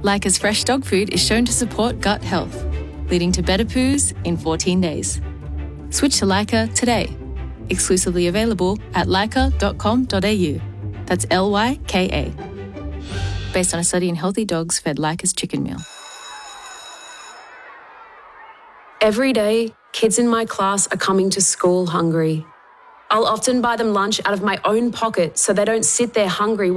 Lyca's fresh dog food is shown to support gut health, leading to better poos in 14 days. Switch to Lyca today. Exclusively available at lyca.com.au. That's Lyka. Based on a study in healthy dogs fed Lyca's chicken meal. Every day, kids in my class are coming to school hungry. I'll often buy them lunch out of my own pocket so they don't sit there hungry